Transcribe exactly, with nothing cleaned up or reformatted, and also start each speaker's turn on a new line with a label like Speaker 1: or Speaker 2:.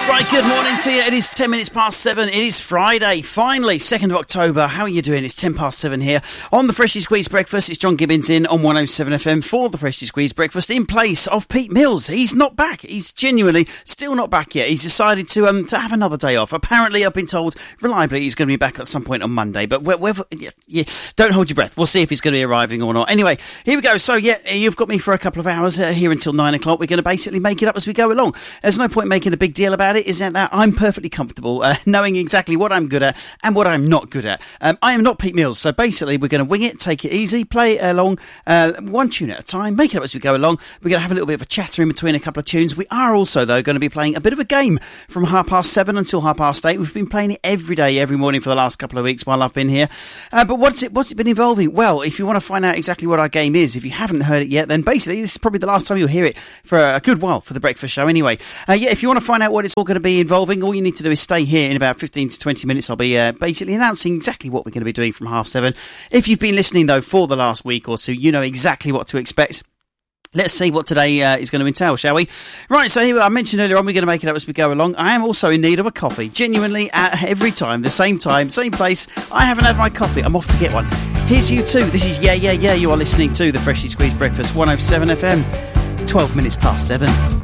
Speaker 1: Right, good morning to you. It is ten minutes past seven. It is Friday, finally, second of October. How are you doing? It's ten past seven here on the Freshly Squeezed Breakfast. It's John Gibbons in on one oh seven F M for the Freshly Squeezed Breakfast in place of Pete Mills. He's not back. He's genuinely still not back yet. He's decided to um to have another day off. Apparently, I've been told reliably he's going to be back at some point on Monday. But whether, yeah, yeah, don't hold your breath. We'll see if he's going to be arriving or not. Anyway, here we go. So yeah, you've got me for a couple of hours uh, here until nine o'clock. We're going to basically make it up as we go along. There's no point making a big deal about it. Is that that I'm perfectly comfortable uh, knowing exactly what I'm good at and what I'm not good at. Um, I am not Pete Mills, so basically we're going to wing it, take it easy, play it along, uh, one tune at a time, make it up as we go along. We're going to have a little bit of a chatter in between a couple of tunes. We are also, though, going to be playing a bit of a game from half past seven until half past eight. We've been playing it every day, every morning for the last couple of weeks while I've been here. Uh, but what's it, what's it been involving? Well, if you want to find out exactly what our game is, if you haven't heard it yet, then basically this is probably the last time you'll hear it for a good while for the breakfast show anyway. Uh, yeah, if you want to find out what it's all going to be involving, all you need to do is stay here. In about fifteen to twenty minutes, I'll be uh, basically announcing exactly what we're going to be doing from half seven. If you've been listening, though, for the last week or two, you know exactly what to expect. Let's see what today uh, is going to entail, shall we? Right, so here I mentioned earlier on, we're going to make it up as we go along. I am also in need of a coffee. Genuinely, at every time, the same time, same place. I haven't had my coffee. I'm off to get one. Here's you too. This is Yeah, Yeah, Yeah. You are listening to the Freshly Squeezed Breakfast, one oh seven F M, twelve minutes past seven.